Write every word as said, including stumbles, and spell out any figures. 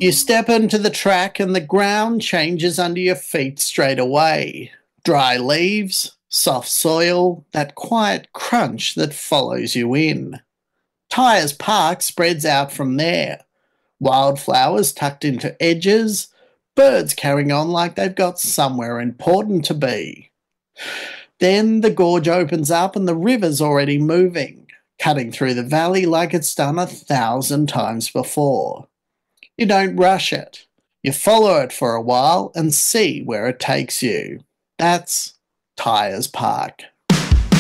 You step into the track and the ground changes under your feet straight away. Dry leaves, soft soil, that quiet crunch that follows you in. Tyers Park spreads out from there. Wildflowers tucked into edges, birds carrying on like they've got somewhere important to be. Then the gorge opens up and the river's already moving, cutting through the valley like it's done a thousand times before. You don't rush it. You follow it for a while and see where it takes you. That's Tyers Park.